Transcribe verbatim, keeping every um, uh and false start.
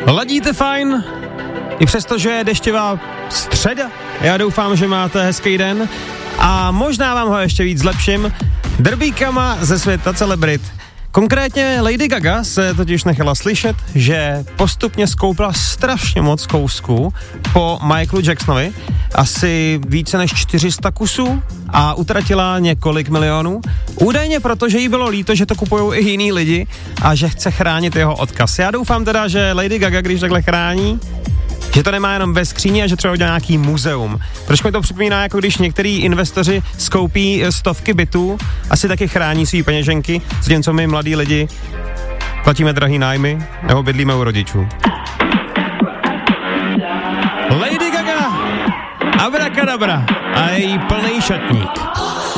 Ladíte fajn? I přesto, že je deštivá středa, já doufám, že máte hezký den a možná vám ho ještě víc zlepším drbíkama ze světa celebrit. Konkrétně Lady Gaga se totiž nechala slyšet, že postupně skoupila strašně moc kousků po Michaelu Jacksonovi, asi více než čtyři sta kusů a utratila několik milionů. Údajně proto, že jí bylo líto, že to kupují i jiný lidi a že chce chránit jeho odkaz. Já doufám teda, že Lady Gaga, když takhle chrání, že to nemá jenom ve skříni a že třeba udělá nějaký muzeum. Trošku mi to připomíná, jako když některý investoři skoupí stovky bytů, asi taky chrání svý peněženky, s tím, co my mladí lidi platíme drahý nájmy nebo bydlíme u rodičů. Lady Gaga, abracadabra a její plný šatník.